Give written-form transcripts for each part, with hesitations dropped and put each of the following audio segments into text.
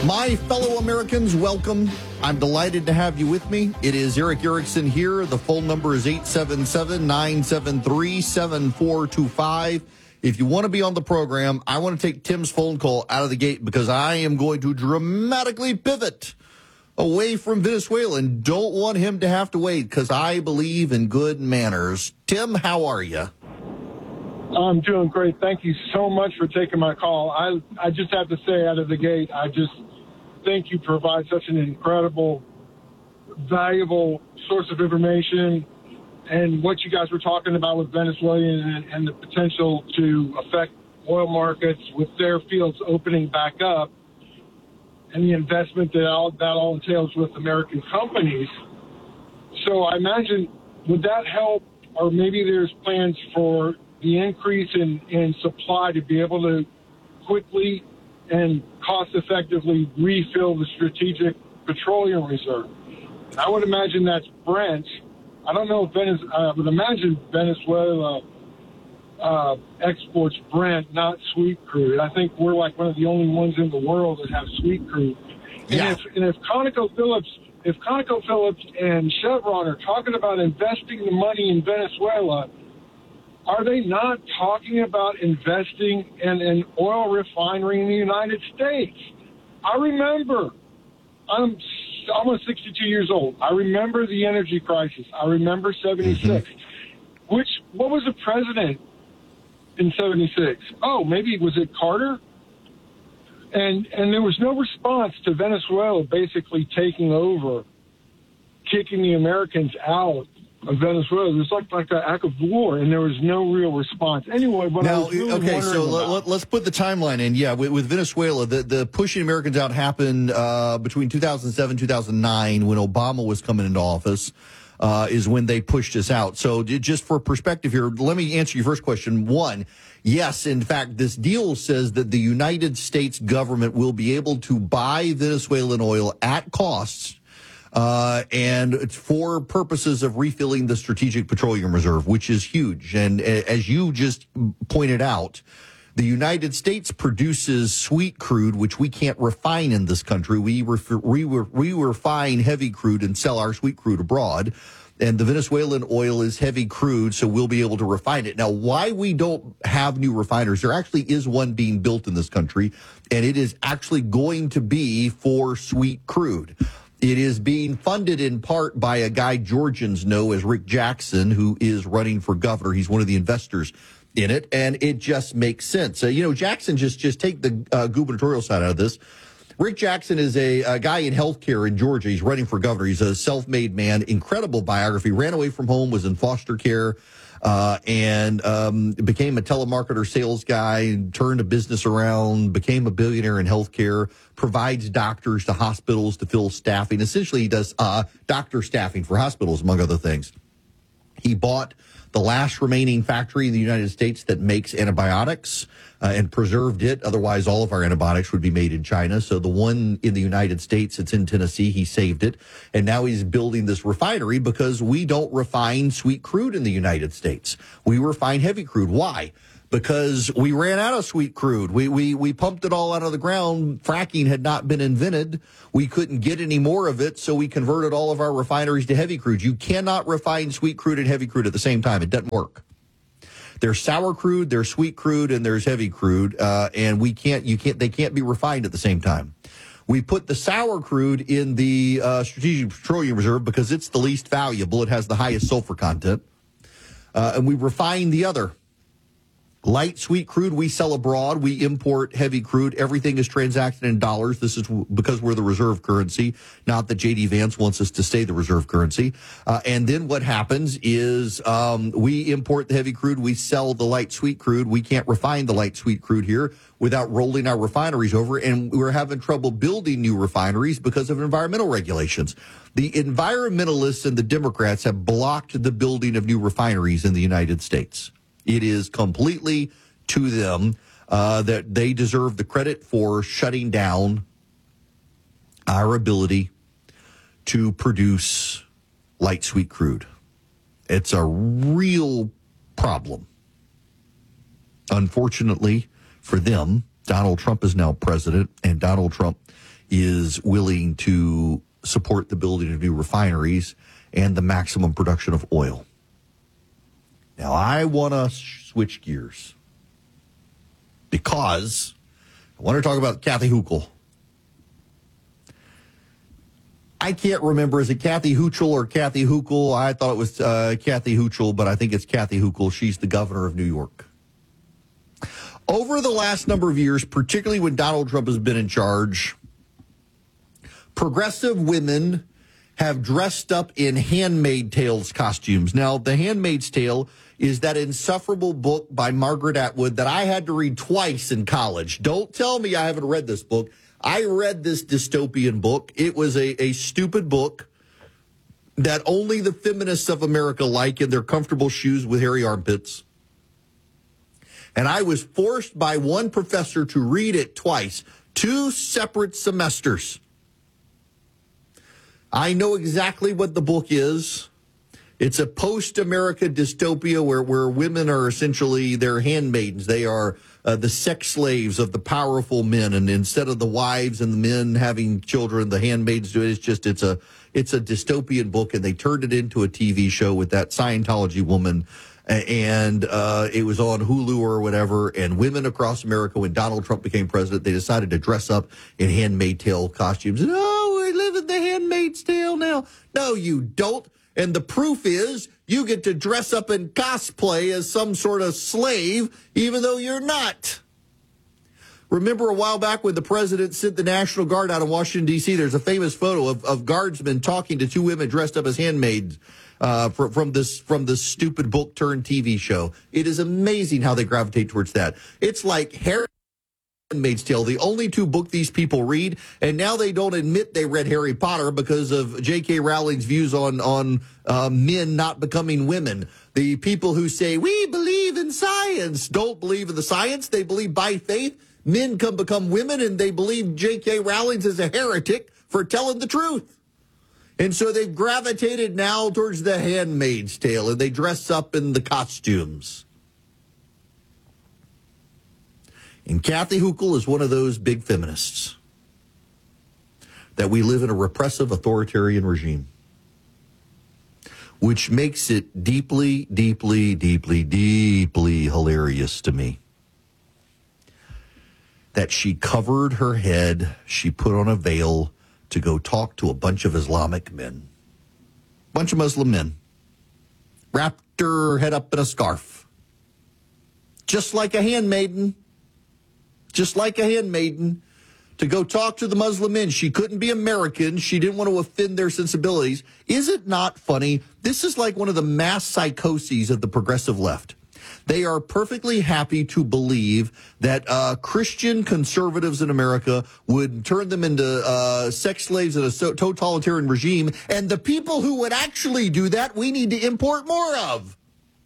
My fellow Americans, welcome. I'm delighted to have you with me. It is Erick Erickson here. The phone number is 877-973-7425. If you want to be on the program, I want to take Tim's phone call out of the gate because I am going to dramatically pivot away from Venezuela and don't want him to have to wait because I believe in good manners. Tim, how are you? I'm doing great. Thank you so much for taking my call. I just have to say out of the gate, I just think you provide such an incredible, valuable source of information. And what you guys were talking about with Venezuela and the potential to affect oil markets with their fields opening back up and the investment that all entails with American companies. So I imagine, would that help? Or maybe there's plans for the increase in supply to be able to quickly and cost-effectively refill the strategic petroleum reserve. I would imagine that's Brent. I don't know if I would imagine Venezuela exports Brent, not sweet crude. I think we're like one of the only ones in the world that have sweet crude. Yeah. And if ConocoPhillips and Chevron are talking about investing the money in Venezuela, are they not talking about investing in an oil refinery in the United States? I remember, I'm almost 62 years old. I remember the energy crisis. I remember 76. What was the president in 76? Oh, maybe was it Carter? And there was no response to Venezuela basically taking over, kicking the Americans out of Venezuela. It was like an act of war, and there was no real response. Anyway, but now, I was really okay, so let's put the timeline in. Yeah, with Venezuela, the pushing Americans out happened between 2007 2009 when Obama was coming into office. Is when they pushed us out. So just for perspective here, let me answer your first question. One, yes, in fact, this deal says that the United States government will be able to buy Venezuelan oil at costs. And it's for purposes of refilling the Strategic Petroleum Reserve, which is huge. And as you just pointed out, the United States produces sweet crude, which we can't refine in this country. We refine heavy crude and sell our sweet crude abroad. And the Venezuelan oil is heavy crude, so we'll be able to refine it. Now, why we don't have new refiners, there actually is one being built in this country, and it is actually going to be for sweet crude. It is being funded in part by a guy Georgians know as Rick Jackson, who is running for governor. He's one of the investors in it, and it just makes sense. Jackson, just take the gubernatorial side out of this. Rick Jackson is a guy in healthcare in Georgia. He's running for governor. He's a self-made man, incredible biography, ran away from home, was in foster care, and became a telemarketer sales guy, turned a business around, became a billionaire in healthcare, provides doctors to hospitals to fill staffing. Essentially, he does doctor staffing for hospitals, among other things. He bought the last remaining factory in the United States that makes antibiotics and preserved it. Otherwise, all of our antibiotics would be made in China. So the one in the United States, it's in Tennessee, he saved it. And now he's building this refinery because we don't refine sweet crude in the United States. We refine heavy crude. Why? Because we ran out of sweet crude. We pumped it all out of the ground. Fracking had not been invented. We couldn't get any more of it, so we converted all of our refineries to heavy crude. You cannot refine sweet crude and heavy crude at the same time. It doesn't work. There's sour crude, there's sweet crude, and there's heavy crude, and they can't be refined at the same time. We put the sour crude in the Strategic Petroleum Reserve because it's the least valuable. It has the highest sulfur content, and we refine the other. Light sweet crude we sell abroad. We import heavy crude. Everything is transacted in dollars. This is because we're the reserve currency, not that J.D. Vance wants us to stay the reserve currency. And then what happens is we import the heavy crude. We sell the light sweet crude. We can't refine the light sweet crude here without rolling our refineries over. And we're having trouble building new refineries because of environmental regulations. The environmentalists and the Democrats have blocked the building of new refineries in the United States. It is completely to them that they deserve the credit for shutting down our ability to produce light sweet crude. It's a real problem. Unfortunately for them, Donald Trump is now president, and Donald Trump is willing to support the building of new refineries and the maximum production of oil. Now, I want to switch gears because I want to talk about Kathy Hochul. I can't remember, is it Kathy Hochul or Kathy Hochul? I thought it was Kathy Hochul, but I think it's Kathy Hochul. She's the governor of New York. Over the last number of years, particularly when Donald Trump has been in charge, progressive women have dressed up in Handmaid's Tale costumes. Now, The Handmaid's Tale is that insufferable book by Margaret Atwood that I had to read twice in college. Don't tell me I haven't read this book. I read this dystopian book. It was a stupid book that only the feminists of America like in their comfortable shoes with hairy armpits. And I was forced by one professor to read it twice, 2 separate semesters. I know exactly what the book is. It's a post-America dystopia where women are essentially their handmaidens. They are the sex slaves of the powerful men. And instead of the wives and the men having children, the handmaids do it. It's a dystopian book, and they turned it into a TV show with that Scientology woman. And it was on Hulu or whatever. And women across America, when Donald Trump became president, they decided to dress up in Handmaid's Tale costumes. And, oh, we're living the Handmaid's Tale now. No, you don't. And the proof is you get to dress up in cosplay as some sort of slave, even though you're not. Remember a while back when the president sent the National Guard out of Washington, D.C., there's a famous photo of guardsmen talking to 2 women dressed up as handmaids from this stupid book turned TV show. It is amazing how they gravitate towards that. It's like Handmaid's Tale, the only 2 books these people read, and now they don't admit they read Harry Potter because of J.K. Rowling's views on men not becoming women. The people who say, we believe in science, don't believe in the science. They believe by faith men can become women, and they believe J.K. Rowling is a heretic for telling the truth. And so they've gravitated now towards the Handmaid's Tale, and they dress up in the costumes. And Kathy Hochul is one of those big feminists that we live in a repressive authoritarian regime, which makes it deeply, deeply, deeply, deeply hilarious to me that she covered her head, she put on a veil to go talk to a bunch of Islamic men, bunch of Muslim men, wrapped her head up in a scarf, just like a handmaiden. Just like a handmaiden, to go talk to the Muslim men. She couldn't be American. She didn't want to offend their sensibilities. Is it not funny? This is like one of the mass psychoses of the progressive left. They are perfectly happy to believe that Christian conservatives in America would turn them into sex slaves in a totalitarian regime. And the people who would actually do that, we need to import more of.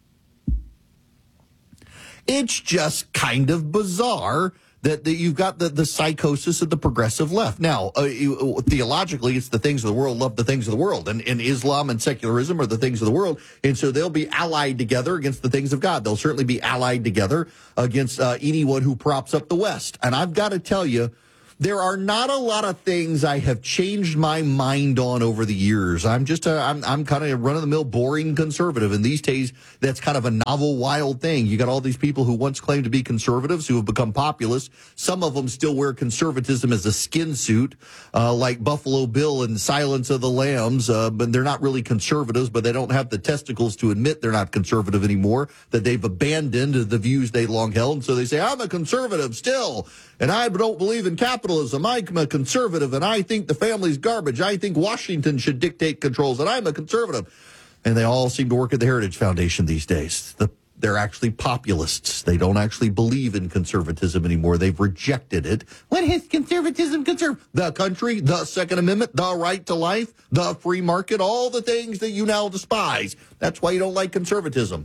It's just kind of bizarre that you've got the psychosis of the progressive left. Now, theologically, it's the things of the world love the things of the world. And Islam and secularism are the things of the world. And so they'll be allied together against the things of God. They'll certainly be allied together against anyone who props up the West. And I've got to tell you, there are not a lot of things I have changed my mind on over the years. I'm just I'm kind of a run-of-the-mill boring conservative. And these days, that's kind of a novel, wild thing. You got all these people who once claimed to be conservatives who have become populists. Some of them still wear conservatism as a skin suit, like Buffalo Bill and Silence of the Lambs. But they're not really conservatives, but they don't have the testicles to admit they're not conservative anymore, that they've abandoned the views they long held. And so they say, I'm a conservative still, and I don't believe in capitalism. I'm a conservative, and I think the family's garbage. I think Washington should dictate controls, and I'm a conservative. And they all seem to work at the Heritage Foundation these days. They're actually populists. They don't actually believe in conservatism anymore. They've rejected it. What has conservatism conserve? The country, the Second Amendment, the right to life, the free market, all the things that you now despise. That's why you don't like conservatism.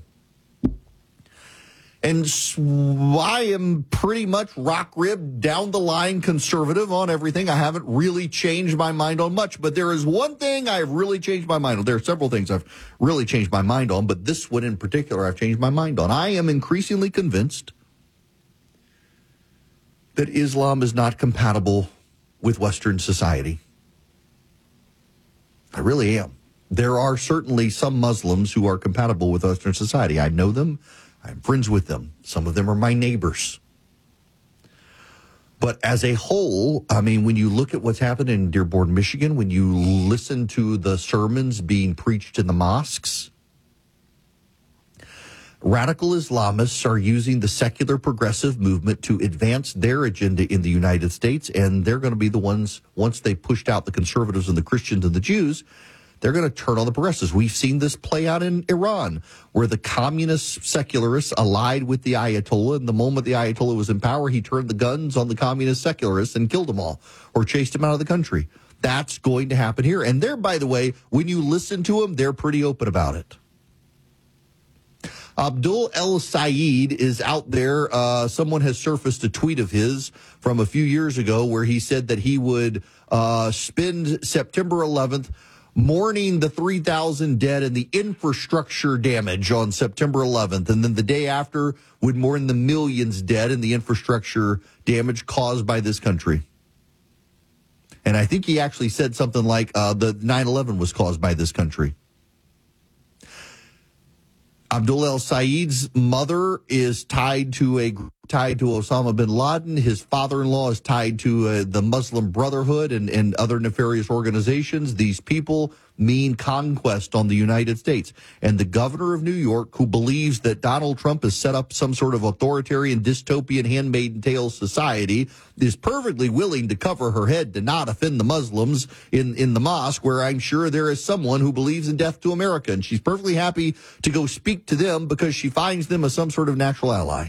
And I am pretty much rock-ribbed, down-the-line conservative on everything. I haven't really changed my mind on much. But there is one thing I've really changed my mind on. There are several things I've really changed my mind on, but this one in particular I've changed my mind on. I am increasingly convinced that Islam is not compatible with Western society. I really am. There are certainly some Muslims who are compatible with Western society. I know them. I'm friends with them. Some of them are my neighbors. But as a whole, I mean, when you look at what's happened in Dearborn, Michigan, when you listen to the sermons being preached in the mosques, radical Islamists are using the secular progressive movement to advance their agenda in the United States, and they're going to be the ones, once they pushed out the conservatives and the Christians and the Jews, they're going to turn on the progressives. We've seen this play out in Iran, where the communist secularists allied with the Ayatollah, and the moment the Ayatollah was in power, he turned the guns on the communist secularists and killed them all, or chased them out of the country. That's going to happen here. And they're, by the way, when you listen to them, they're pretty open about it. Abdul El Sayed is out there. Someone has surfaced a tweet of his from a few years ago where he said that he would spend September 11th mourning the 3,000 dead and the infrastructure damage on September 11th. And then the day after would mourn the millions dead and the infrastructure damage caused by this country. And I think he actually said something like the 9/11 was caused by this country. Abdul El Sayed's mother is tied to Osama bin Laden. His father-in-law is tied to the Muslim Brotherhood and other nefarious organizations. These people mean conquest on the United States. And the governor of New York, who believes that Donald Trump has set up some sort of authoritarian, dystopian, handmaiden tale society, is perfectly willing to cover her head to not offend the Muslims in the mosque, where I'm sure there is someone who believes in death to America. And she's perfectly happy to go speak to them because she finds them as some sort of natural ally.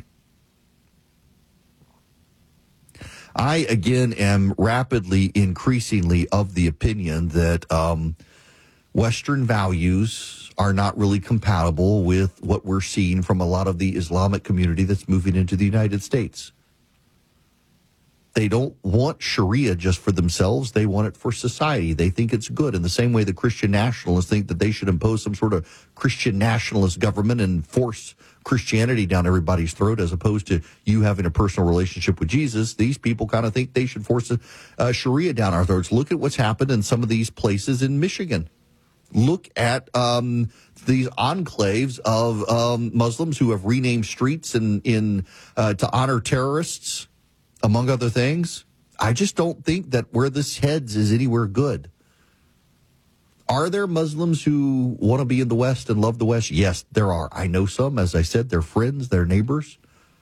I, again, am rapidly, increasingly of the opinion that Western values are not really compatible with what we're seeing from a lot of the Islamic community that's moving into the United States. They don't want Sharia just for themselves. They want it for society. They think it's good. In the same way the Christian nationalists think that they should impose some sort of Christian nationalist government and force Christianity down everybody's throat, as opposed to you having a personal relationship with Jesus. These people kind of think they should force Sharia down our throats. Look at what's happened in some of these places in Michigan. Look at these enclaves of Muslims who have renamed streets to honor terrorists, among other things. I just don't think that where this heads is anywhere good. Are there Muslims who want to be in the West and love the West? Yes, there are. I know some. As I said, they're friends, they're neighbors.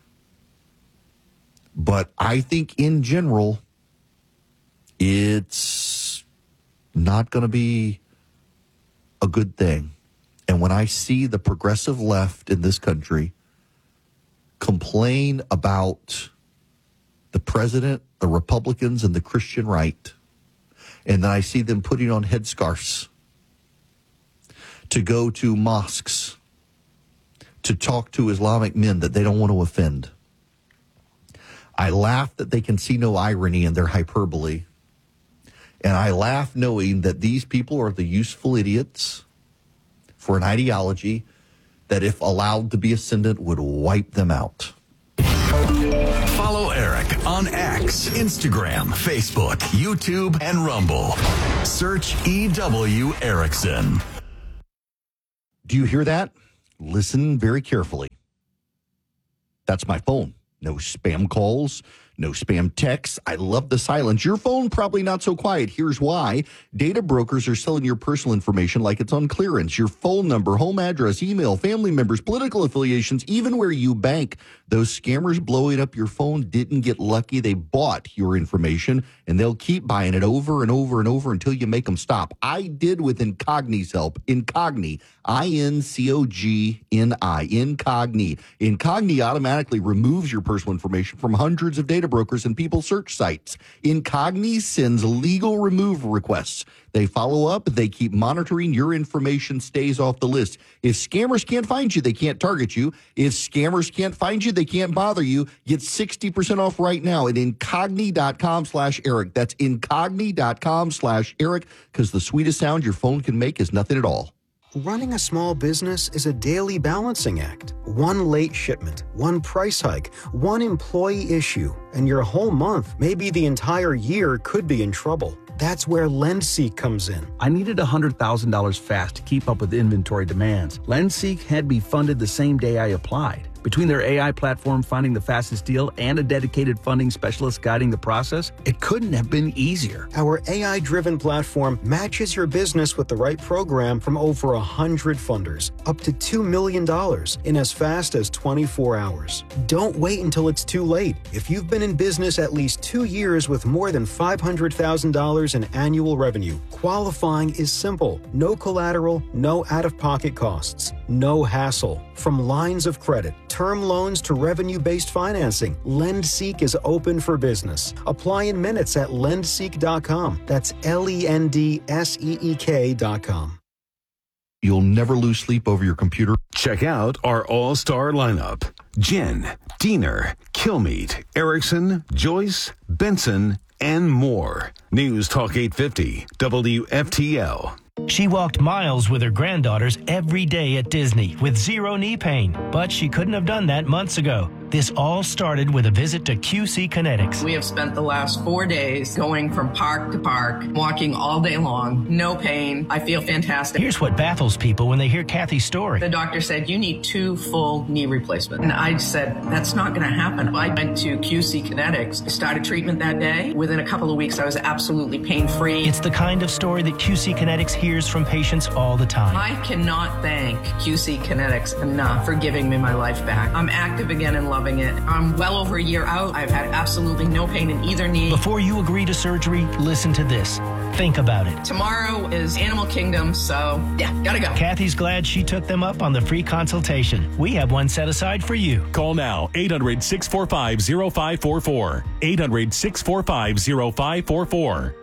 But I think in general, it's not going to be a good thing. And when I see the progressive left in this country complain about the president, the Republicans, and the Christian right, and then I see them putting on headscarves to go to mosques to talk to Islamic men that they don't want to offend, I laugh that they can see no irony in their hyperbole. And I laugh knowing that these people are the useful idiots for an ideology that, if allowed to be ascendant, would wipe them out. Follow Eric on X, Instagram, Facebook, YouTube, and Rumble. Search EW Erickson. Do you hear that? Listen very carefully. That's my phone. No spam calls, no spam texts. I love the silence. Your phone probably not so quiet. Here's why. Data brokers are selling your personal information like it's on clearance. Your phone number, home address, email, family members, political affiliations, even where you bank. Those scammers blowing up your phone didn't get lucky. They bought your information, and they'll keep buying it over and over and over until you make them stop. I did with Incogni's help. Incogni, Incogni. Incogni. Incogni automatically removes your personal information from hundreds of data brokers and people search sites. Incogni sends legal removal requests. They follow up. They keep monitoring. Your information stays off the list. If scammers can't find you, they can't target you. If scammers can't find you, they can't bother you. Get 60% off right now at incogni.com/Eric. That's incogni.com/Eric, because the sweetest sound your phone can make is nothing at all. Running a small business is a daily balancing act. One late shipment, one price hike, one employee issue, and your whole month, maybe the entire year, could be in trouble. That's where LendSeek comes in. I needed $100,000 fast to keep up with inventory demands. LendSeek had me funded the same day I applied. Between their AI platform finding the fastest deal and a dedicated funding specialist guiding the process, it couldn't have been easier. Our AI-driven platform matches your business with the right program from over 100 funders, up to $2 million in as fast as 24 hours. Don't wait until it's too late. If you've been in business at least 2 years with more than $500,000 in annual revenue, qualifying is simple. No collateral, no out-of-pocket costs, no hassle. From lines of credit, term loans to revenue-based financing, LendSeek is open for business. Apply in minutes at lendseek.com. That's LENDSEEK.com. You'll never lose sleep over your computer. Check out our all-star lineup. Jen, Diener, Kilmeade, Erickson, Joyce, Benson, and more. News Talk 850, WFTL. She walked miles with her granddaughters every day at Disney with zero knee pain, but she couldn't have done that months ago. This all started with a visit to QC Kinetics. We have spent the last 4 days going from park to park, walking all day long, no pain. I feel fantastic. Here's what baffles people when they hear Kathy's story. The doctor said, you need 2 full knee replacements. And I said, that's not going to happen. I went to QC Kinetics, started treatment that day. Within a couple of weeks, I was absolutely pain-free. It's the kind of story that QC Kinetics hears from patients all the time. I cannot thank QC Kinetics enough for giving me my life back. I'm active again and loving it. I'm well over a year out. I've had absolutely no pain in either knee. Before you agree to surgery, listen to this. Think about it. Tomorrow is Animal Kingdom, so yeah, gotta go. Kathy's glad she took them up on the free consultation. We have one set aside for you. Call now, 800-645-0544. 800-645-0544.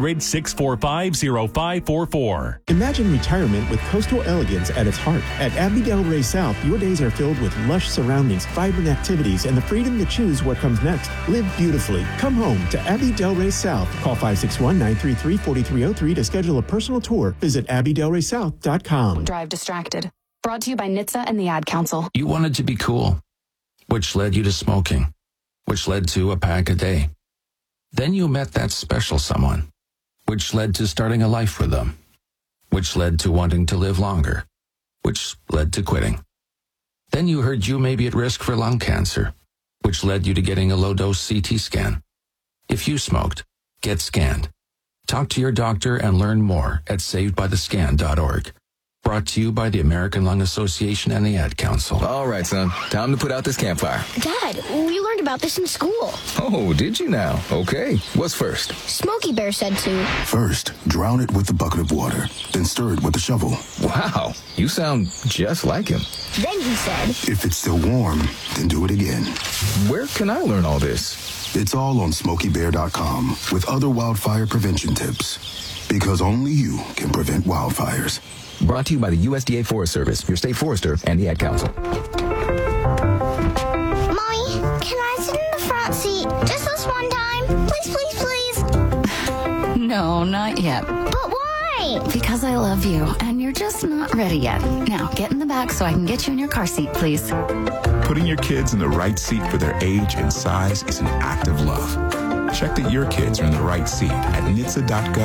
800-645-0544. Imagine retirement with coastal elegance at its heart. At Abbey Del Rey South, your days are filled with lush surroundings, vibrant activities, and the freedom to choose what comes next. Live beautifully. Come home to Abbey Del Rey South. Call 561-933-4303 to schedule a personal tour. Visit abbeydelreysouth.com. Drive distracted. Brought to you by NHTSA and the Ad Council. You wanted to be cool, which led you to smoking, which led to a pack a day. Then you met that special someone, which led to starting a life with them, which led to wanting to live longer, which led to quitting. Then you heard you may be at risk for lung cancer, which led you to getting a low-dose CT scan. If you smoked, get scanned. Talk to your doctor and learn more at savedbythescan.org. Brought to you by the American Lung Association and the Ad Council. All right, son. Time to put out this campfire. Dad, we learned about this in school. Oh, did you now? Okay. What's first? Smokey Bear said to. First, drown it with a bucket of water. Then stir it with a shovel. Wow. You sound just like him. Then he said, if it's still warm, then do it again. Where can I learn all this? It's all on SmokeyBear.com with other wildfire prevention tips. Because only you can prevent wildfires. Brought to you by the USDA Forest Service, your state forester, and the Ad Council. Mommy, can I sit in the front seat just this one time? Please, please, please. No, not yet. But why? Because I love you, and you're just not ready yet. Now, get in the back so I can get you in your car seat, please. Putting your kids in the right seat for their age and size is an act of love. Check that your kids are in the right seat at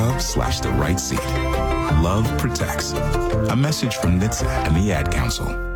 NHTSA.gov/the right seat. Love protects. A message from NHTSA and the Ad Council.